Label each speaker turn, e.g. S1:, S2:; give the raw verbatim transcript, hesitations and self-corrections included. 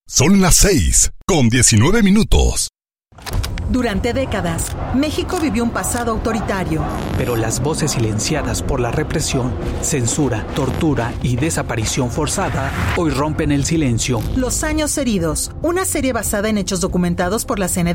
S1: Son las seis con diecinueve minutos.
S2: Durante décadas, México vivió un pasado autoritario.
S3: Pero las voces silenciadas por la represión, censura, tortura y desaparición forzada hoy rompen el silencio.
S2: Los años heridos, una serie basada en hechos documentados por la C N D